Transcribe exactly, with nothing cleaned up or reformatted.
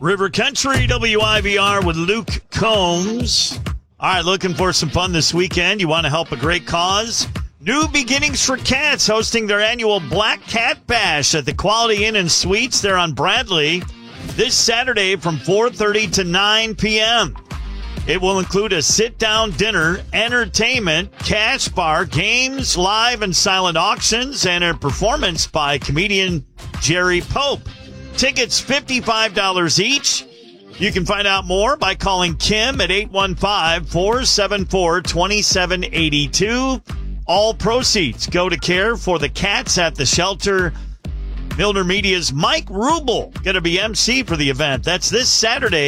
River Country, W I V R with Luke Combs. All right, looking for some fun this weekend. You want to help a great cause? New Beginnings for Cats hosting their annual Black Cat Bash at the Quality Inn and Suites there on Bradley this Saturday from four thirty to nine p.m. It will include a sit-down dinner, entertainment, cash bar, games, live and silent auctions, and a performance by comedian Jerry Pope. Tickets fifty-five dollars each. You can find out more by calling Kim at eight one five, four seven four, two seven eight two. All proceeds go to care for the cats at the shelter. Milner Media's Mike Rubel going to be M C for the event. That's this Saturday.